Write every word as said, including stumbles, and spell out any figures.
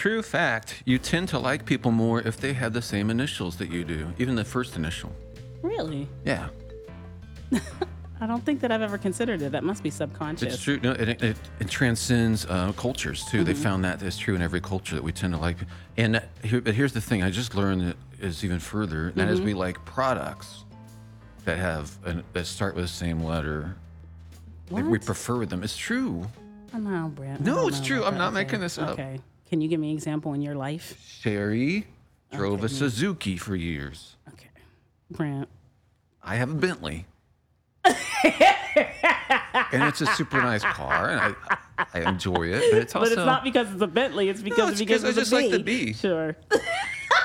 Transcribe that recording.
True fact, you tend to like people more if they have the same initials that you do, even the first initial. Really? Yeah. I don't think that I've ever considered it. That must be subconscious. It's true. No, it, it, it transcends uh, cultures too. Mm-hmm. They found that is true in every culture that we tend to like. And that, here, but here's the thing: I just learned that is even further. And that mm-hmm. is we like products that have an, that start with the same letter. What? We prefer them. It's true. Oh, no, Brent. No, it's true. I'm that. not okay. making this up. Okay. Can you give me an example in your life? Sherry drove okay. a Suzuki for years. Okay. Brent. I have a Bentley. And it's a super nice car, and I, I enjoy it. But it's also. But it's not because it's a Bentley. It's because No, it's because I it's just a like bee. the bee. Sure.